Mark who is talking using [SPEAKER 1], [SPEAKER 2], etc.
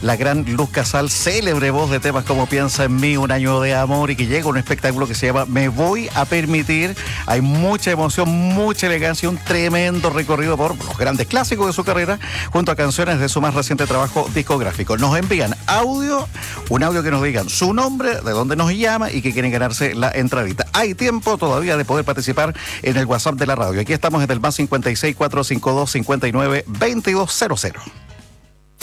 [SPEAKER 1] la gran Luz Casal, célebre voz de temas como Piensa en mí, Un año de amor, y que llega un espectáculo que se llama Me voy a permitir. Hay mucha emoción, mucha elegancia, un tremendo recorrido por los grandes clásicos de su carrera, junto a canciones de su más reciente trabajo discográfico. Nos envían un audio que nos digan su nombre, de dónde nos llama y que quieren ganarse la entradita. Hay tiempo todavía de poder participar en el WhatsApp de la radio. Aquí estamos en el +56 452 59 2200.